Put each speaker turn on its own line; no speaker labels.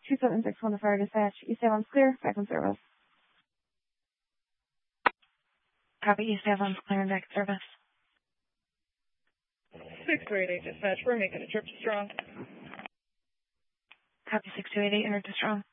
2761 to fire dispatch. East Avon's clear. Back on service.
Copy. East Avon's clear and back in service.
6288 dispatch. We're making a trip to Strong.
Copy. 6288 entered to Strong.